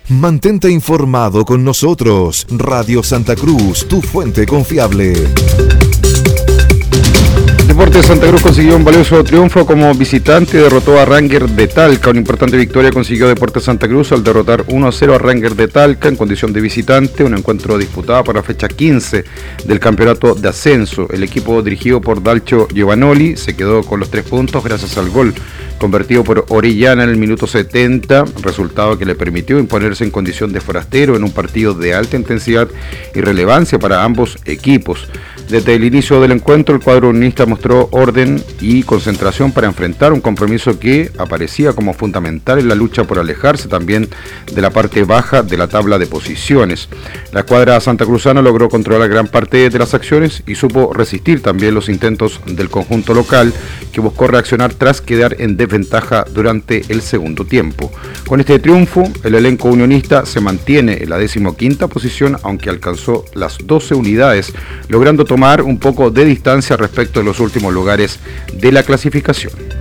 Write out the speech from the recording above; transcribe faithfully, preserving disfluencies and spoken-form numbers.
Mantente informado con nosotros. Radio Santa Cruz, tu fuente confiable. Deportes Santa Cruz consiguió un valioso triunfo como visitante, derrotó a Ranger de Talca. Una importante victoria consiguió Deportes Santa Cruz al derrotar uno a cero a Ranger de Talca en condición de visitante, un encuentro disputado por la fecha quince del campeonato de ascenso. El equipo dirigido por Dalcio Giovanoli se quedó con los tres puntos gracias al gol convertido por Orellana en el minuto setenta, resultado que le permitió imponerse en condición de forastero en un partido de alta intensidad y relevancia para ambos equipos. Desde el inicio del encuentro, el cuadro unionista mostró orden y concentración para enfrentar un compromiso que aparecía como fundamental en la lucha por alejarse también de la parte baja de la tabla de posiciones. La escuadra santacruzana logró controlar gran parte de las acciones y supo resistir también los intentos del conjunto local, que buscó reaccionar tras quedar en desventaja durante el segundo tiempo. Con este triunfo, el elenco unionista se mantiene en la decimoquinta posición, aunque alcanzó las doce unidades, logrando tomar un poco de distancia respecto de los últimos lugares de la clasificación.